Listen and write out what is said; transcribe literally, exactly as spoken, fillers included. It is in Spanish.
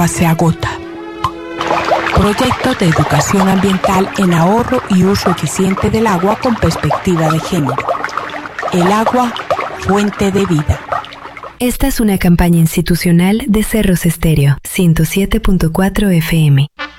se agota. Proyecto de educación ambiental en ahorro y uso eficiente del agua con perspectiva de género. El agua, fuente de vida. Esta es una campaña institucional de Cerros Estéreo, ciento siete punto cuatro F M.